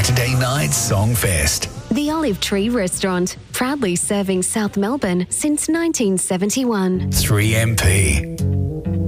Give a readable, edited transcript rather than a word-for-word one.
Saturday Night Songfest. The Olive Tree Restaurant, proudly serving South Melbourne since 1971. 3MP.